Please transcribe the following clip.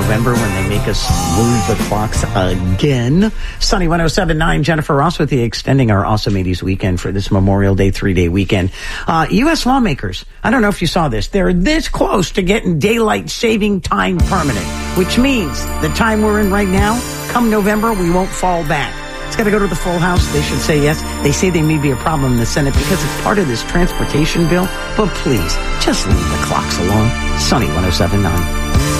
November when they make us move the clocks again. Sunny 107.9, Jennifer Ross with you, extending our Awesome 80s weekend for this Memorial Day 3-day weekend. U.S. lawmakers, I don't know if you saw this, they're this close to getting daylight saving time permanent, which means the time we're in right now, come November, we won't fall back. It's got to go to the full House. They should say yes. They say they may be a problem in the Senate because it's part of this transportation bill. But please, just leave the clocks alone. Sunny 107.9.